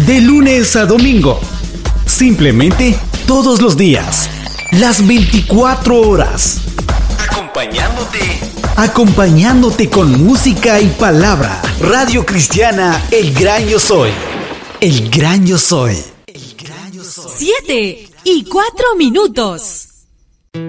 De lunes a domingo. Simplemente todos los días. Las 24 horas. Acompañándote con música y palabra. Radio Cristiana El Gran Yo Soy. El Gran Yo Soy. 7:04.